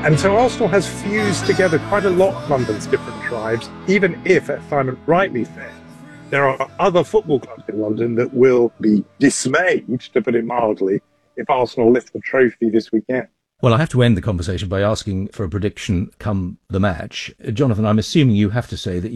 And so Arsenal has fused together quite a lot of London's different tribes, even if, as Simon rightly said, there are other football clubs in London that will be dismayed, to put it mildly, if Arsenal lift the trophy this weekend. Well, I have to end the conversation by asking for a prediction come the match. Jonathan, I'm assuming you have to say that